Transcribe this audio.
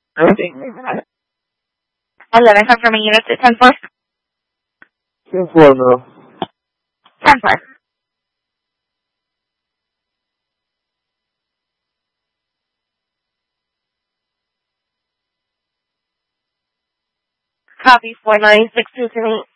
11, confirming units at 10-4. 10-4 now. 10-4. Copy 49623.